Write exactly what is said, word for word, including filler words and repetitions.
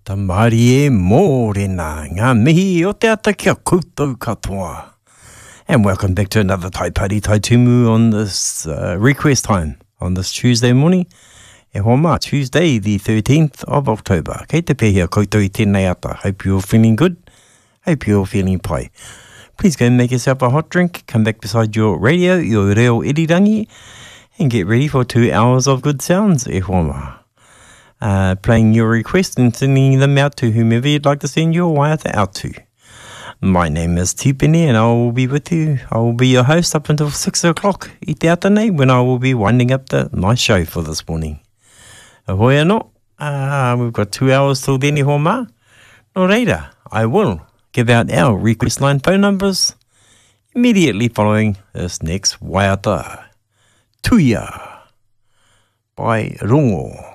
Tata Marie e Morena, ngā mihi o te ata kia koutou katoa. And welcome back to another Tai Pari Tai Tumu on this uh, request time on this Tuesday morning. E hoa mā, Tuesday the thirteenth of October. Kei te pēhia koutou I tēnei ata. Hope you're feeling good. Hope you're feeling pai. Please go and make yourself a hot drink. Come back beside your radio, your reo irirangi, and get ready for two hours of good sounds. E hoa mā. Uh, playing your request and sending them out to whomever you'd like to send your waiata out to. My name is Tipene and I will be with you. I will be your host up until six o'clock I te ata nei, when I will be winding up the my show for this morning. Ahoi anō, uh, we've got two hours till then, e hoa mā. No reira, I will give out our request line phone numbers immediately following this next waiata. Tuia by Rongo.